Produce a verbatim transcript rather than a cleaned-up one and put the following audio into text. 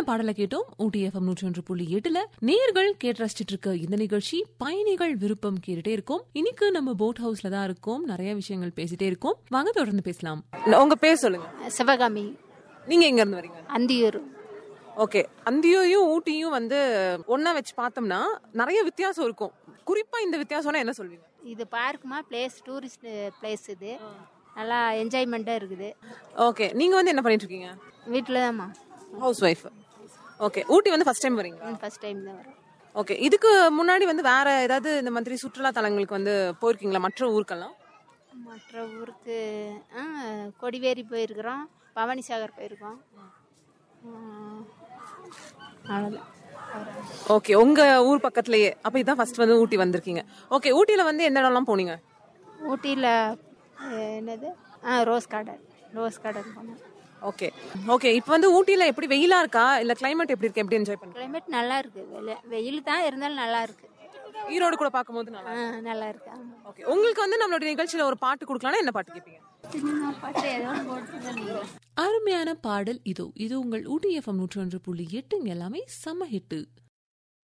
பாடலை கேட்டோம். ஊட்டி எஃப்எம் நூற்றி ஒன்று புள்ளி எட்டுல நேர்கள் கேட்டு ரசிச்சிட்டு இருக்க இந்த நிகழ்ச்சி பயணிகள் விருப்பம் கேட்டுட்டே இருக்கும். இன்னைக்கு நம்ம போட் ஹவுஸ்ல தான் இருக்கோம். நிறைய விஷயங்கள் பேசிட்டே இருக்கோம். வாங்க தொடர்ந்து பேசலாம். உங்க பேர் சொல்லுங்க. சிவகாமி. நீங்க எங்க இருந்து வரீங்க? அந்தியூர். ஓகே, அந்தியூரையும் ஊட்டியும் வந்து ஒன்னா வச்சு பார்த்தோம்னா நிறைய வித்தியாசம் இருக்கும். குறிப்பா இந்த வித்தியாசம்னா என்ன சொல்வீங்க? இது பார்க்குமா பிளேஸ், டூரிஸ்ட் பிளேஸ். இது நல்லா என்ஜாய்மெண்டா இருக்குது. ஓகே, நீங்க வந்து என்ன பண்ணிட்டு இருக்கீங்க? வீட்டில் தான்மா, ஹவுஸ் ஒய்ஃப். ஓகே, ஊட்டி வந்து ஃபர்ஸ்ட் டைம் வரீங்களா? ஃபர்ஸ்ட் டைம் தான் வரோம். ஓகே, இதுக்கு முன்னாடி வந்து வேற ஏதாவது இந்த மாதிரி சுற்றுலா தலங்களுக்கு வந்து போயிருக்கீங்களா? மற்ற ஊருக்கெல்லாம்? மற்ற ஊருக்கு ஆ கொடிவேரி போயிருக்கிறோம், பவானி சாகர் போயிருக்கோம். அவ்வளோதான். ஓகே, உங்க ஊர் பக்கத்துலயே. அப்ப இதான் ஃபர்ஸ்ட் வந்து ஊட்டி வந்திருக்கீங்க. ஓகே, ஊட்டியில வந்து எந்த இடம்லாம் போனீங்க? ஊட்டியில் என்னது ஆ ரோஸ் கார்டன். ரோஸ் கார்டன் போனோம். ஓகே ஓகே இப்போ வந்து ஊட்டியில எப்படி வெயிலா இருக்கா இல்ல கிளைமேட் எப்படி இருக்கு? எப்படி என்ஜாய் பண்ணுங்க? கிளைமேட் நல்லா இருக்கு. வெயில் தான் இருந்தாலும் நல்லா இருக்கு. ஈரோடு கூட பார்க்கும்போது நல்லா ஆ நல்லா இருக்கு. ஓகே, உங்களுக்கு வந்து நம்மளோட நிகழ்ச்சியில ஒரு பாட்டு கொடுக்கலாம்னா என்ன பாட்டு கேட்பீங்க? அருமையான பாடல் இதோ. இது உங்கள் ஊட்டி எஃப்எம் நூற்றி ஒன்று புள்ளி எட்டு. எல்லாமே செம்ம ஹிட்டு.